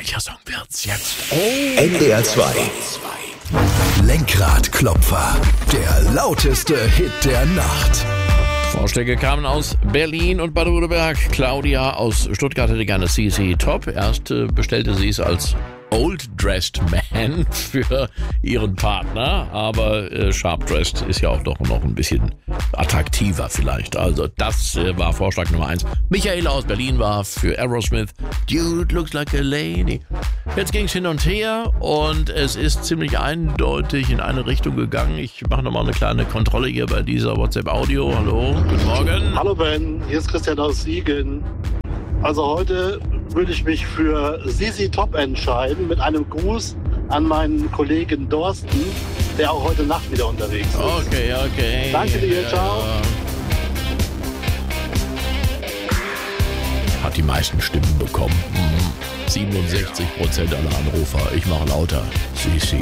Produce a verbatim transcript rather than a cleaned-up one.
Welcher Song wird's jetzt? N D R zwei. Lenkradklopfer. Der lauteste Hit der Nacht. Vorschläge kamen aus Berlin und Baden-Württemberg. Claudia aus Stuttgart hätte gerne C C Top. Erst äh, bestellte sie es als Old Dressed Man für ihren Partner, aber äh, Sharp Dressed ist ja auch doch noch ein bisschen attraktiver vielleicht. Also das äh, war Vorschlag Nummer eins. Michaela aus Berlin war für Aerosmith Dude Looks Like a Lady. Jetzt ging es hin und her und es ist ziemlich eindeutig in eine Richtung gegangen. Ich mache nochmal eine kleine Kontrolle hier bei dieser WhatsApp-Audio. Hallo, guten Morgen. Hallo Ben, hier ist Christian aus Siegen. Also heute würde ich mich für C C Top entscheiden, mit einem Gruß an meinen Kollegen Dorsten, der auch heute Nacht wieder unterwegs ist. Okay, okay. Danke dir, ja, ciao. Ja. Hat die meisten Stimmen bekommen. Mhm. siebenundsechzig Prozent aller Anrufer. Ich mache lauter. C C